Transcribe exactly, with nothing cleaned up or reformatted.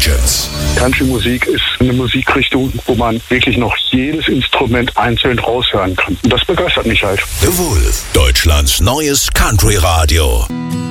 Legends. Country-Musik ist eine Musikrichtung, wo man wirklich noch jedes Instrument einzeln raushören kann. Und das begeistert mich halt. The Wolf, Deutschlands neues Country-Radio.